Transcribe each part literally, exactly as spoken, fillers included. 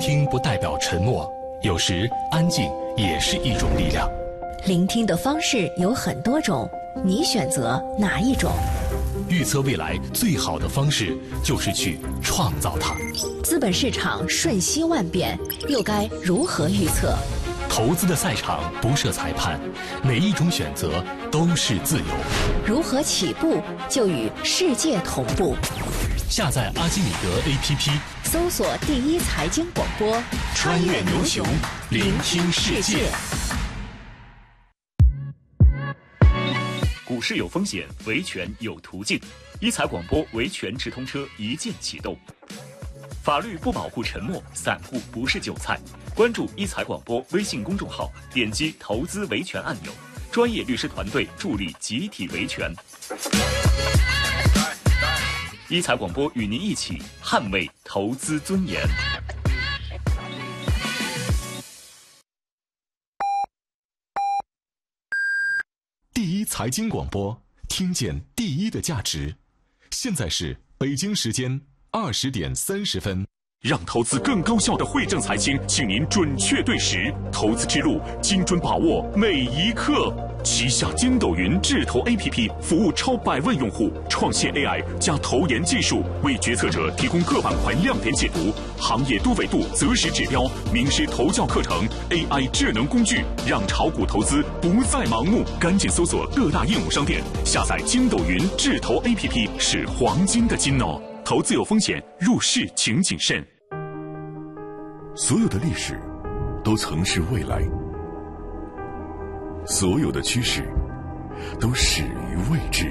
听不代表沉默，有时安静也是一种力量。 聆听的方式有很多种，你选择哪一种？ 预测未来最好的方式就是去创造它。 资本市场瞬息万变，又该如何预测？ 投资的赛场不设裁判，每一种选择都是自由。 如何起步就与世界同步？ 下载阿基米德 A P P， 搜索第一财经广播， 穿越牛熊，聆听世界。 股市有风险，维权有途径。一财广播维权直通车一键启动。法律不保护沉默，散户不是韭菜。关注一财广播微信公众号，点击投资维权按钮，专业律师团队助力集体维权。一财广播与您一起捍卫投资尊严。 第一财经广播，听见第一的价值。现在是北京时间二十点三十分。 让投资更高效的惠正财经，请您准确对时，投资之路精准把握每一刻。旗下筋斗云智投 A P P 服务超百万用户，创现 A I 加投研技术，为决策者提供各板块亮点解读、行业多维度择时指标、名师投教课程、A I 智能工具，让炒股投资不再盲目。赶紧搜索各大应用商店，下载筋斗云智投 A P P， 是黄金的金哦。投资有风险，入市请谨慎。 所有的历史都曾是未来，所有的趋势都始于未知。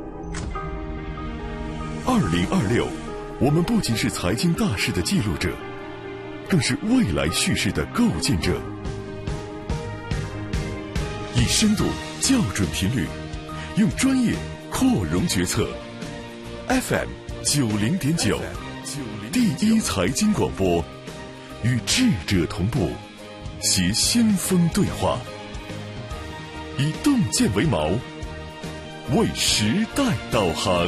二零二六，我们不仅是财经大事的记录者，更是未来叙事的构建者。以深度校准频率，用专业扩容决策。F M 九零点九，第一财经广播。与智者同步，携先锋对话，以洞见为锚，为时代导航。